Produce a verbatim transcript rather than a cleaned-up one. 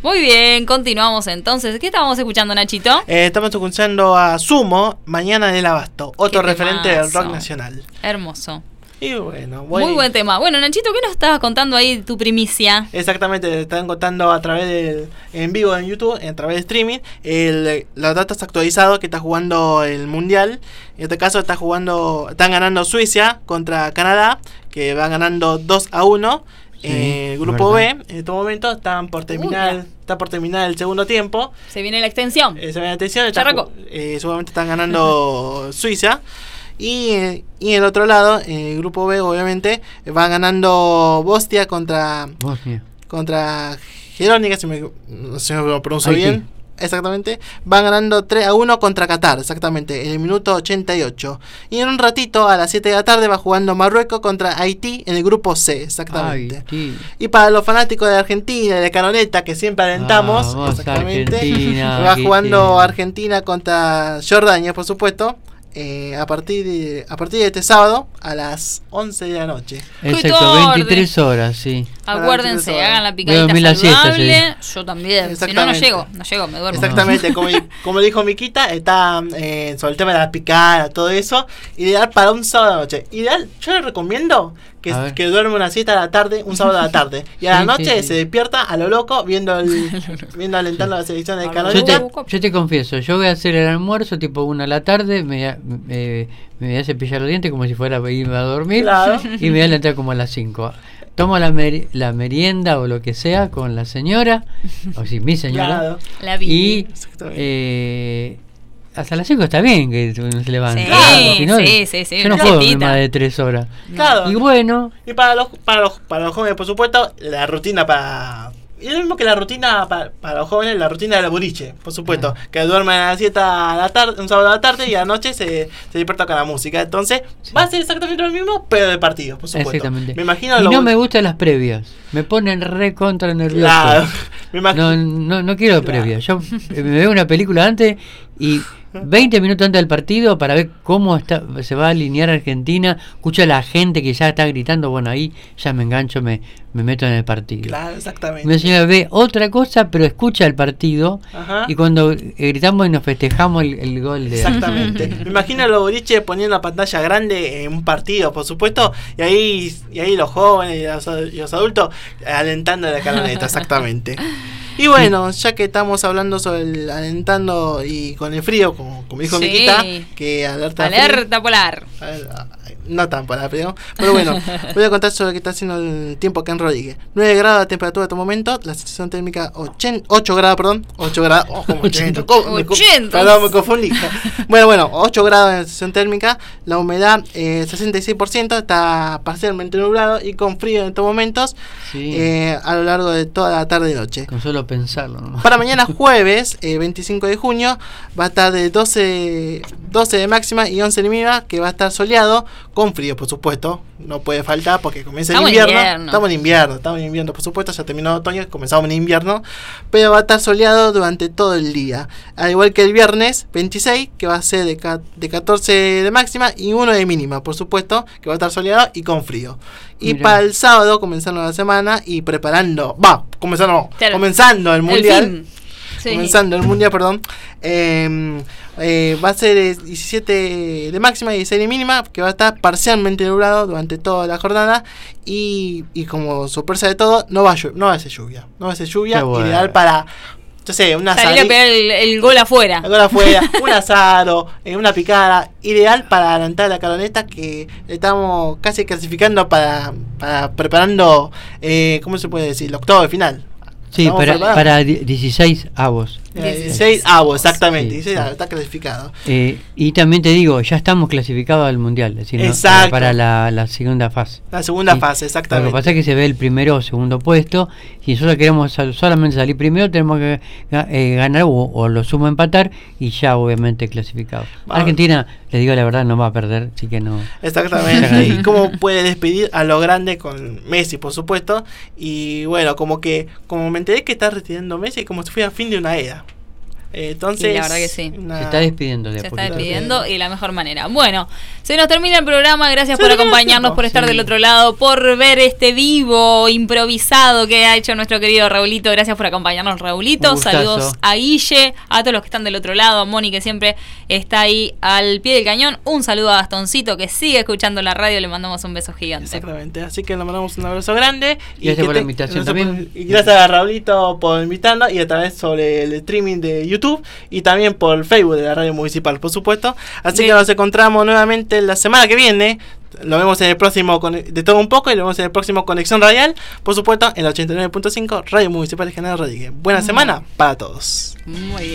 Muy bien, continuamos entonces. ¿Qué estábamos escuchando, Nachito? Eh, estamos escuchando a Sumo, Mañana en el Abasto, otro Qué referente temazo. del rock nacional. Hermoso. Y bueno, voy... Muy buen tema. Bueno, Nachito, ¿qué nos estabas contando ahí, tu primicia? Exactamente, te están contando a través del en vivo en YouTube, a través de streaming, el, los datos actualizados que está jugando el Mundial. En este caso está jugando, están ganando Suiza contra Canadá, que va ganando dos a uno. Sí, eh, el grupo verdad. B, en este momento están por terminar, Uy, está por terminar el segundo tiempo. Se viene la extensión. Eh, se ve la atención, está, Ya arrancó. eh, seguramente están ganando Suiza. Y, eh, y en el otro lado, el grupo B, obviamente, va ganando Bosnia contra Bosnia. contra Jerónica, si me, no sé si me lo pronuncio Haití. bien. Exactamente. Van ganando tres a uno contra Qatar, exactamente, en el minuto ochenta y ocho. Y en un ratito, a las siete de la tarde, va jugando Marruecos contra Haití en el grupo C, exactamente. Haití. Y para los fanáticos de Argentina y de Canoneta, que siempre alentamos, Vamos, exactamente, Argentina, va que jugando tiene. Argentina contra Jordania, por supuesto. Eh, a partir de, a partir de este sábado a las once de la noche. Exacto, tarde. veintitrés horas, sí. Acuérdense, Ah, hagan la Voy a picadita dormir la siesta, saludable. Yo también. Si no, no Exactamente. llego. No llego, me duermo. Exactamente, como, como dijo Miquita, está eh, sobre el tema de la picada, todo eso, ideal para un sábado a la noche. Ideal, yo le recomiendo que, A ver. que duerme una siesta a la tarde, un sábado a la tarde. Y a la Sí, noche sí, sí. se despierta a lo loco viendo el, viendo alentando la selección de A lo Yo Canoneta. loco. te, yo te confieso, yo voy a hacer el almuerzo tipo una a la tarde, me, voy a- me, me voy a cepillar los dientes como si fuera a irme a dormir Claro. y me voy a levantar como a las cinco. Tomo la, meri- la merienda o lo que sea con la señora, o sí, mi señora, Claro. La vi. y Exactamente. eh, hasta las cinco está bien que uno se levante. Sí, Claro, si no, sí, sí, sí, yo no una puedo dormir siestita. más de tres horas. Claro. Y bueno, Y para los, para los, para los jóvenes, por supuesto, la rutina para... Y es lo mismo que la rutina para, para los jóvenes, la rutina de la boliche, por supuesto. Que duermen a la siesta a la tarde, un sábado a la tarde y a la noche se, se despierta con la música. Entonces, Sí. va a ser exactamente lo mismo, pero de partido, por supuesto. exactamente. Me imagino y lo- no me gustan las previas, me ponen re contra nervioso. Claro. Me imagino. No, no, no quiero Claro. previa. Yo eh, me veo una película antes y veinte minutos antes del partido para ver cómo está, se va a alinear Argentina. Escucho a la gente que ya está gritando. Bueno, ahí ya me engancho, me, me meto en el partido. Claro, exactamente. Mi señora ve otra cosa, pero escucha el partido. Ajá. Y cuando eh, gritamos y nos festejamos el, el gol de Exactamente. Me imagino a los boliches poniendo la pantalla grande en un partido, por supuesto, y ahí y ahí los jóvenes y los, y los adultos alentando a la canoneta, exactamente. Y bueno, ya que estamos hablando sobre el alentando y con el frío, como, como dijo Sí. Miquita, que alerta de frío. Alerta polar. A ver, ay, no tan para frío, pero bueno, voy a contar sobre qué está haciendo el tiempo acá en Rodríguez. nueve grados la temperatura de este momento, la sensación térmica ochenta, ocho grados, perdón, ocho grados, oh, como ochenta, ¿cómo? Me co- ochenta. Perdón, me confundí. Bueno, bueno, ocho grados de sensación térmica, la humedad eh, sesenta y seis por ciento, está parcialmente nublado y con frío en estos momentos Sí, eh, a lo largo de toda la tarde y noche. con solo pensarlo nomás. Para mañana jueves, eh, veinticinco de junio, va a estar de doce, doce de máxima y once de mínima, que va a estar soleado, con frío, por supuesto. No puede faltar porque comienza el Estamos en invierno. invierno. Estamos en invierno, estamos en invierno, por supuesto. Ya terminó otoño, comenzamos en invierno. Pero va a estar soleado durante todo el día. Al igual que el viernes veintiséis, que va a ser de, ca- de catorce de máxima y uno de mínima, por supuesto, que va a estar soleado y con frío. Y Mirá. para el sábado, comenzando la semana y preparando, va, comenzando, no, Claro. comenzando el mundial. El fin. Sí. Comenzando el mundial, perdón. Eh, eh, va a ser eh, diecisiete de máxima y dieciséis de mínima, que va a estar parcialmente nublado durante toda la jornada. Y, y como sorpresa de todo, no va a, llu- no va a ser lluvia. No va a ser lluvia, Qué bueno. ideal para, yo sé, una Salir a sali- pegar el, el gol afuera. Ahora afuera, un asado, eh, una picada, ideal para adelantar la caloneta que estamos casi clasificando para, para preparando, eh, ¿cómo se puede decir? El octavo de final. Sí, Estamos para, preparados. para di- dieciséis avos. Eh, dieciséis. dieciséis avos, exactamente. Sí, dieciséis sí. avos, está clasificado. Eh, y también te digo, ya estamos clasificados al mundial, es decir, ¿no? Exacto. para la, la segunda fase. La segunda Sí. fase, Lo exactamente. que pasa es que se ve el primero o segundo puesto. Si nosotros queremos sal- solamente salir primero, tenemos que ga- eh, ganar o, o lo sumo empatar y ya obviamente clasificado. Vamos. Argentina, les digo la verdad, no va a perder, así que no. Exactamente. Y cómo puede despedir a lo grande con Messi, por supuesto. Y bueno, como que, como me enteré que está retirando Messi, como si fuera fin de una era. Eh, entonces, Y la verdad que sí. una- Se está despidiendo de Se a está poquito. despidiendo y de la mejor manera. Bueno, se nos termina el programa. Gracias Se por termina el acompañarnos, tiempo. por estar Sí. del otro lado, por ver este vivo improvisado que ha hecho nuestro querido Raulito. Gracias por acompañarnos, Raulito. Un gustazo. Saludos a Guille, a todos los que están del otro lado, a Moni, que siempre está ahí al pie del cañón. Un saludo a Gastoncito, que sigue escuchando la radio. Le mandamos un beso gigante. Exactamente, así que le mandamos un abrazo grande. Gracias que por la te- invitación gracias también. por- y gracias a Raulito por invitarnos y a través sobre el streaming de YouTube y también por el Facebook de la radio municipal, por supuesto. Así Sí. que nos encontramos nuevamente la semana que viene. Lo vemos en el próximo Cone- de todo un poco y lo vemos en el próximo Conexión Radial, por supuesto en el ochenta y nueve punto cinco Radio Municipal de General Rodríguez. Buena Muy semana para todos. Muy bien.